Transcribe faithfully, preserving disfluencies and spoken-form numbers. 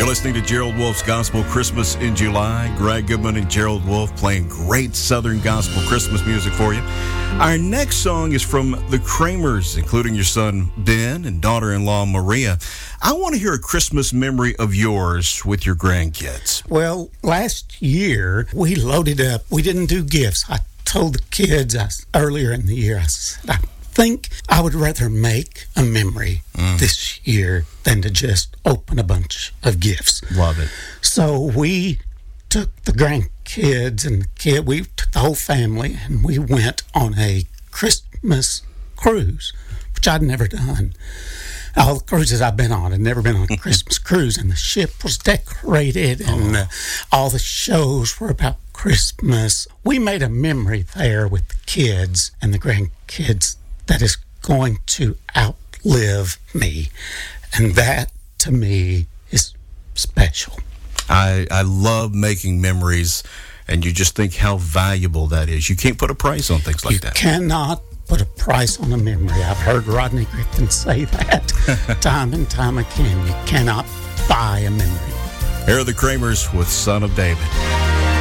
You're listening to Gerald Wolfe's Gospel Christmas in July. Greg Goodman and Gerald Wolfe playing great Southern gospel Christmas music for you. Our next song is from the Kramers, including your son Ben and daughter-in-law Maria. I want to hear a Christmas memory of yours with your grandkids. Well, last year we loaded up. We didn't do gifts. I told the kids I, earlier in the year, I said, I think I would rather make a memory mm. this year than to just open a bunch of gifts. Love it. So we took the grandkids and the kid, we took the whole family, and we went on a Christmas cruise, which I'd never done. All the cruises I've been on, I'd never been on a Christmas cruise, and the ship was decorated, and uh, all the shows were about Christmas. We made a memory there with the kids and the grandkids that is going to outlive me. And that, to me, is special. I, I love making memories, and you just think how valuable that is. You can't put a price on things like you that. You cannot put a price on a memory. I've heard Rodney Griffin say that time and time again. You cannot buy a memory. Here are the Kramers with Son of David.